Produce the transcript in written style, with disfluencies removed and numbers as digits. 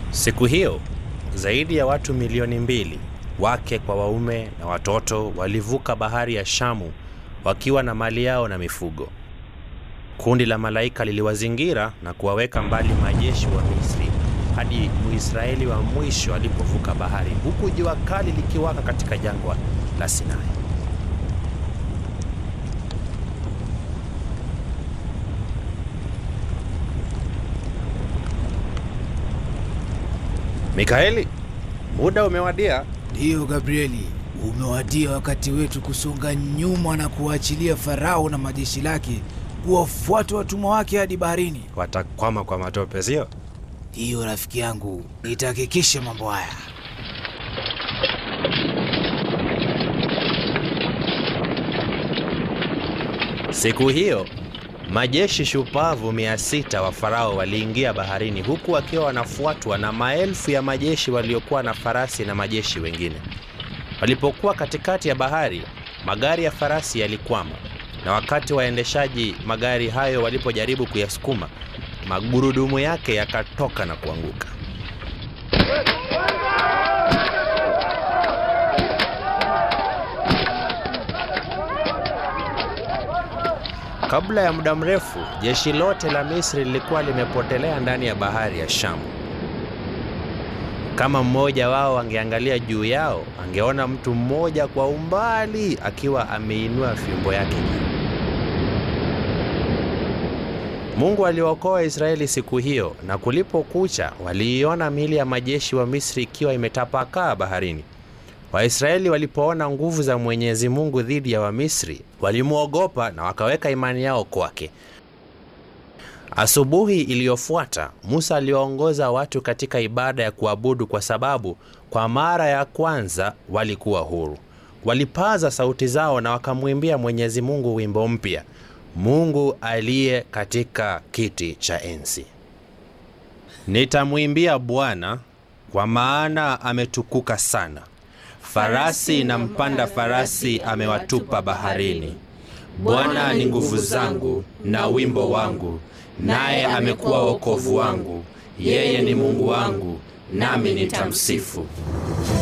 Siku hiyo, zaidi ya watu milioni 2, wake kwa waume na watoto, walivuka bahari ya Shamu wakiwa na mali yao na mifugo. Kundi la malaika liliwazingira na kuwaweka mbali majeshi wa Misri hadi Mwisraeli wa mwisho alipovuka bahari, huku jua kali likiwaka katika jangwa la Sinai. Mikaeli, muda umewadia. Ndiyo Gabrieli, umewadia wakati wetu kusonga nyuma na kuachilia Farao na majeshi lake kuwafuata watumwa wake hadi baharini. Watakwama kwa matope, sio? Ndiyo rafiki yangu, nitahakikisha mambo haya. Siku hiyo, majeshi shupavu 600 wa Farao waliingia baharini, huku wakiwa wanafuatwa na maelfu ya majeshi waliokuwa na farasi na majeshi wengine. Walipokuwa katikati ya bahari, magari ya farasi yalikwama, na wakati waendeshaji magari hayo walipojaribu kuyasukuma, magurudumu yake yakatoka na kuanguka. Kabla ya muda mrefu, jeshi lote la Misri lilikuwa limepotelea ndani ya bahari ya Shamu. Kama mmoja wao angeangalia juu yao, angeona mtu mmoja kwa umbali akiwa ameinua fimbo yake. Mungu aliokoa Israeli siku hiyo, na kulipokucha waliiona miili ya majeshi wa Misri ikiwa imetapakaa baharini. Waisraeli walipoona nguvu za Mwenyezi Mungu dhidi ya Wamisri, walimuogopa na wakaweka imani yao kwake. Asubuhi iliyofuata, Musa aliongoza watu katika ibada ya kuabudu, kwa sababu kwa mara ya kwanza walikuwa huru. Walipaza sauti zao na wakamwimbia Mwenyezi Mungu wimbo mpya, Mungu aliye katika kiti cha enzi. Nitamwimbia Bwana, kwa maana ametukuka sana. Farasi na mpanda farasi amewatupa baharini. Bwana ni nguvu zangu na wimbo wangu, naye amekuwa wokovu wangu. Yeye ni Mungu wangu, nami nitamsifu.